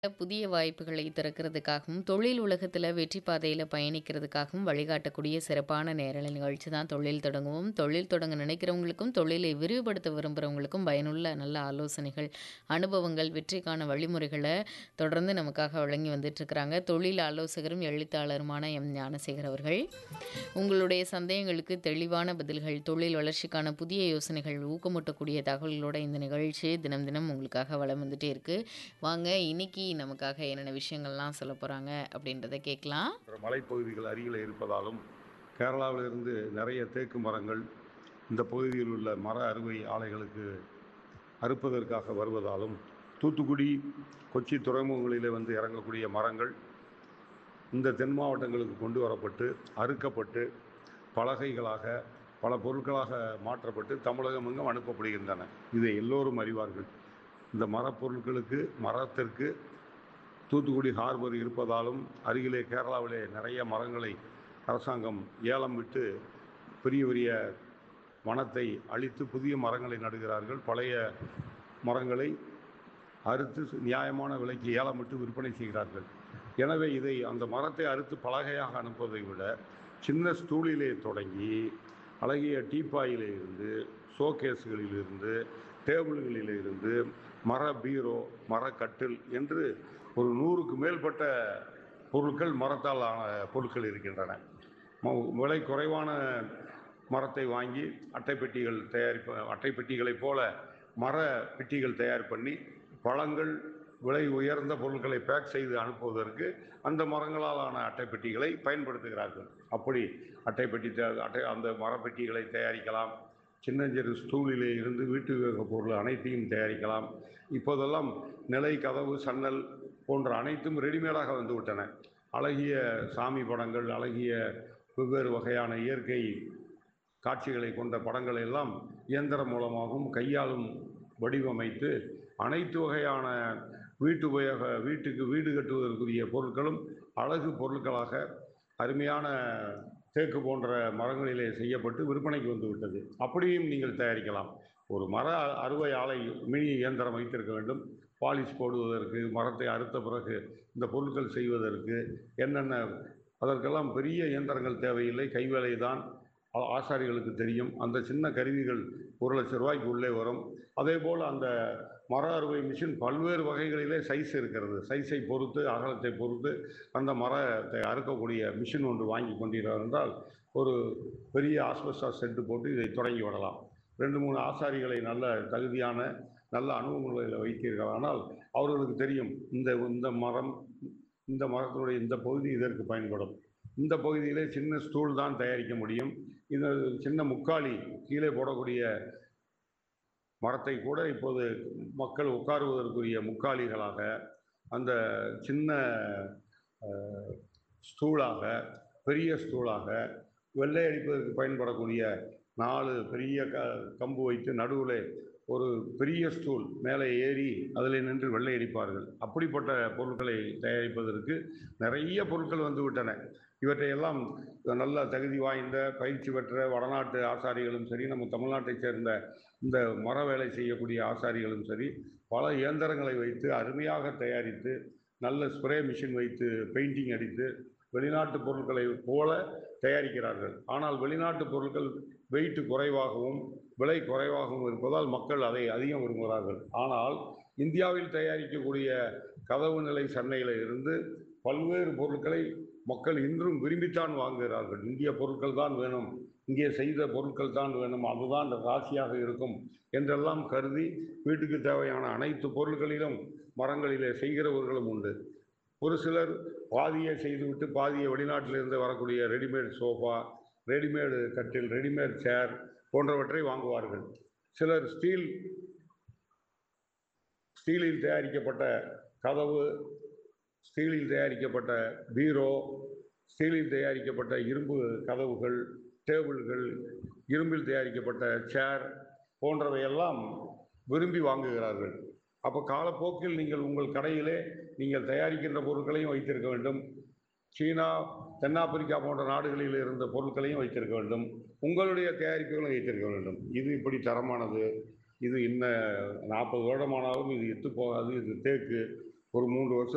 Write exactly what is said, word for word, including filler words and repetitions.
புதிய வாய்ப்புகளை திறக்கிறதுக்காகவும், தொழில் உலகத்துல வெற்றி பாதையில பயணிக்கிறதுக்காகவும் வழிகாட்டக்கூடிய சிறப்பான நேரலை நிகழ்ச்சி தான் தொழில் தொடங்குவோம். தொழில் தொடங்க நினைக்கிறவங்களுக்கும், தொழிலை விரிவுபடுத்த விரும்புறவங்களுக்கும் பயனுள்ள நல்ல ஆலோசனைகள், அனுபவங்கள், வெற்றிக்கான வழிமுறைகள தொடர்ந்து நமக்காக வழங்கி வந்துட்டுருக்கிறாங்க. தொழில் ஆலோசகரும், எழுத்தாளருமான எம். ஞானசேகர் அவர்கள். உங்களுடைய சந்தேகங்களுக்கு தெளிவான பதில்கள், தொழில் வளர்ச்சிக்கான புதிய யோசனைகள், ஊக்கமூட்டக்கூடிய தகவல்களோட இந்த நிகழ்ச்சி தினம் தினம் உங்களுக்காக வலம் வந்துட்டே இருக்கு. வாங்க இன்னைக்கு நமக்காக என்னென்ன விஷயங்கள்லாம் சொல்ல போறாங்க அப்படின்றத கேட்கலாம். மலைப்பகுதிகள் அருகில் இருப்பதாலும் கேரளாவிலிருந்து நிறைய தேக்கு மரங்கள் இந்த பகுதியில் உள்ள மர அறுவை ஆலைகளுக்கு அறுப்பதற்காக வருவதாலும், தூத்துக்குடி, கொச்சி துறைமுகங்களிலே வந்து இறங்கக்கூடிய மரங்கள் இந்த தென் மாவட்டங்களுக்கு கொண்டு வரப்பட்டு அறுக்கப்பட்டு பலகைகளாக பல பொருட்களாக மாற்றப்பட்டு தமிழகம் எங்கும் அனுப்பப்படுகின்றன. இதை எல்லோரும் அறிவார்கள். இந்த மரப்பொருட்களுக்கு மரத்திற்கு தூத்துக்குடி ஹார்பர் இருப்பதாலும், அருகிலே கேரளாவிலே நிறைய மரங்களை அரசாங்கம் ஏலம் விட்டு பெரிய பெரிய வனத்தை அழித்து புதிய மரங்களை நடுகிறார்கள். பழைய மரங்களை அறுத்து நியாயமான விலைக்கு ஏலம் விட்டு விற்பனை செய்கிறார்கள். எனவே இதை அந்த மரத்தை அறுத்து பலகையாக அனுப்புவதை விட சின்ன ஸ்டூலிலே தொடங்கி அழகிய டீப்பாயிலே இருந்து, ஷோகேஸ்களிலிருந்து, டேபிள்களிலிருந்து, மர பீரோ, மரக்கட்டில் என்று ஒரு நூறுக்கு மேற்பட்ட பொருட்கள் மரத்தால் ஆன பொருட்கள் இருக்கின்றன. விலை குறைவான மரத்தை வாங்கி அட்டை பெட்டிகள் தயாரிப்ப அட்டை பெட்டிகளைப் போல மர பெட்டிகள் தயார் பண்ணி பழங்கள், விலை உயர்ந்த பொருட்களை பேக் செய்து அனுப்புவதற்கு அந்த மரங்களால் ஆன அட்டை பெட்டிகளை பயன்படுத்துகிறார்கள். அப்படி அட்டை பெட்டி அட்டை அந்த மரப்பெட்டிகளை தயாரிக்கலாம். சின்னஞ்சிறு ஸ்டூலிலே இருந்து வீட்டு உபயோக பொருள் அனைத்தையும் தயாரிக்கலாம். இப்போதெல்லாம் நிலை, கதவு, சன்னல் போன்ற அனைத்தும் ரெடிமேடாக வந்து விட்டன. அழகிய சாமி படங்கள், அழகிய வெவ்வேறு வகையான இயற்கை காட்சிகளை கொண்ட படங்களை எல்லாம் இயந்திரம் மூலமாகவும் கையாலும் வடிவமைத்து அனைத்து வகையான வீட்டு உபயோக வீட்டுக்கு வீடு கட்டுவதற்குரிய பொருட்களும் அழகு பொருட்களாக அருமையான தேக்கு போன்ற மரங்களிலே செய்யப்பட்டு விற்பனைக்கு வந்து விட்டது. அப்படியும் நீங்கள் தயாரிக்கலாம். ஒரு மர அறுவை ஆலை மினி இயந்திரம் வைத்திருக்க வேண்டும். பாலிஷ் போடுவதற்கு, மரத்தை அறுத்த பிறகு இந்த பொருட்கள் செய்வதற்கு என்னென்ன, அதற்கெல்லாம் பெரிய இயந்திரங்கள் தேவையில்லை. கைவேலை தான் ஆசாரிகளுக்கு தெரியும். அந்த சின்ன கருவிகள் ஒரு லட்ச ரூபாய்க்கு உள்ளே வரும். அதே போல் அந்த மர அறுவை மிஷின் பல்வேறு வகைகளிலே சைஸ் இருக்கிறது. சைஸை பொறுத்து, அகலத்தை பொறுத்து அந்த மரத்தை அறுக்கக்கூடிய மிஷின் ஒன்று வாங்கி கொண்டீர்கள் என்றால் ஒரு பெரிய ஆஸ்பெஸ்டாஸ் செட்டு போட்டு இதை தொடங்கி விடலாம். ரெண்டு மூணு ஆசாரிகளை நல்ல தகுதியான நல்ல அனுபவங்களை வைத்தீர்கள் ஆனால் அவர்களுக்கு தெரியும் இந்த இந்த மரம் இந்த மரத்தினுடைய இந்த பகுதி இதற்கு பயன்படும். இந்த பகுதியிலே சின்ன ஸ்டூல் தான் தயாரிக்க முடியும். இந்த சின்ன முக்காலி கீழே போடக்கூடிய மரத்தை கூட இப்போது மக்கள் உட்காருவதற்குரிய முக்காலிகளாக, அந்த சின்ன ஸ்டூலாக, பெரிய ஸ்டூலாக, வெள்ளை அடிப்பதற்கு பயன்படக்கூடிய நாலு பெரிய க கம்பு வைத்து நடுவில் ஒரு பெரிய ஸ்டூல் மேலே ஏறி அதில் நின்று வெள்ளை அடிப்பார்கள். அப்படிப்பட்ட பொருட்களை தயாரிப்பதற்கு நிறைய பொருட்கள் வந்து விட்டன. இவற்றையெல்லாம் நல்ல தகுதி வாய்ந்த பயிற்சி பெற்ற வடநாட்டு ஆசாரிகளும் சரி, நம்ம தமிழ்நாட்டைச் சேர்ந்த இந்த மர வேலை செய்யக்கூடிய ஆசாரிகளும் சரி, பல இயந்திரங்களை வைத்து அருமையாக தயாரித்து நல்ல ஸ்ப்ரே மிஷின் வைத்து பெயிண்டிங் அடித்து வெளிநாட்டு பொருட்களை போல தயாரிக்கிறார்கள். ஆனால் வெளிநாட்டு பொருட்கள் வெயிட் குறைவாகவும் விலை குறைவாகவும் இருப்பதால் மக்கள் அதை அதிகம் விரும்புகிறார்கள். ஆனால் இந்தியாவில் தயாரிக்கக்கூடிய கதவு நிலை சன்னையில் இருந்து பல்வேறு பொருட்களை மக்கள் இன்றும் விரும்பித்தான் வாங்குகிறார்கள். இந்திய பொருட்கள் தான் வேணும், இங்கே செய்த பொருட்கள் தான் வேணும், அதுதான் ராசியாக இருக்கும் என்றெல்லாம் கருதி வீட்டுக்கு தேவையான அனைத்து பொருட்களிலும் மரங்களிலே செய்கிறவர்களும் உண்டு. ஒரு சிலர் பாதியை செய்துவிட்டு பாதியை வெளிநாட்டிலிருந்து வரக்கூடிய ரெடிமேட் சோஃபா, ரெடிமேடு கட்டில், ரெடிமேட் சேர் போன்றவற்றை வாங்குவார்கள். சிலர் ஸ்டீல் ஸ்டீலில் தயாரிக்கப்பட்ட கதவு, ஸ்டீலில் தயாரிக்கப்பட்ட பீரோ, ஸ்டீலில் தயாரிக்கப்பட்ட இரும்பு கதவுகள், டேபிள்கள், இரும்பில் தயாரிக்கப்பட்ட சேர் போன்றவையெல்லாம் விரும்பி வாங்குகிறார்கள். அப்போ காலப்போக்கில் நீங்கள் உங்கள் கடையிலே நீங்கள் தயாரிக்கின்ற பொருட்களையும் வைத்திருக்க வேண்டும். சீனா, தென்னாப்பிரிக்கா போன்ற நாடுகளில் இருந்த பொருட்களையும் வைத்திருக்க வேண்டும். உங்களுடைய தயாரிப்புகளும் வைத்திருக்க வேண்டும். இது இப்படி தரமானது, இது இன்ன நாற்பது வருடமானாலும் இது எத்து போகாது, இது தேக்கு, ஒரு மூன்று வருஷம்